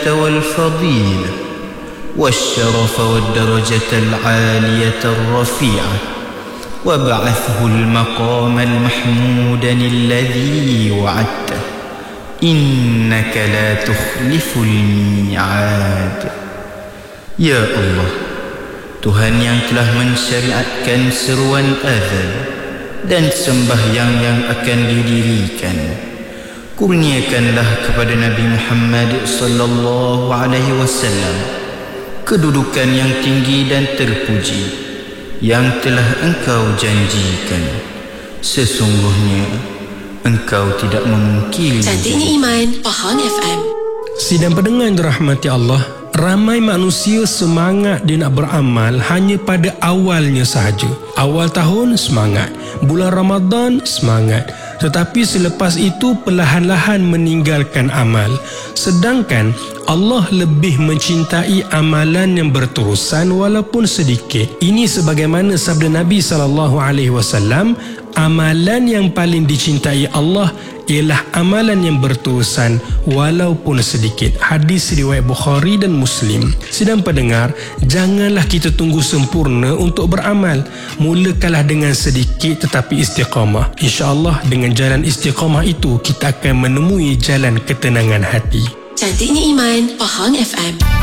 والفضيلة والشرف والدرجة العالية الرفيعة وابعثه المقام المحمود الذي وعدته إنك لا تخلف الميعاد. Ya Allah, Tuhan yang telah mensyariatkan seruan azan dan sembahyang yang akan didirikan, kurniakanlah kepada Nabi Muhammad sallallahu alaihi wasallam kedudukan yang tinggi dan terpuji yang telah Engkau janjikan. Sesungguhnya Engkau tidak memungkiri. Cantiknya Iman, Pahang FM. Sidang pendengar yang dirahmati Allah, ramai manusia semangat dia nak beramal hanya pada awalnya sahaja. Awal tahun semangat, bulan Ramadan semangat, tetapi selepas itu perlahan-lahan meninggalkan amal. Sedangkan Allah lebih mencintai amalan yang berterusan walaupun sedikit. Ini sebagaimana sabda Nabi SAW, amalan yang paling dicintai Allah ialah amalan yang berterusan walaupun sedikit. Hadis riwayat Bukhari dan Muslim. Sidang pendengar, janganlah kita tunggu sempurna untuk beramal. Mulakanlah dengan sedikit tetapi istiqamah. InsyaAllah dengan jalan istiqamah itu kita akan menemui jalan ketenangan hati. Cantiknya Iman, Pahang FM.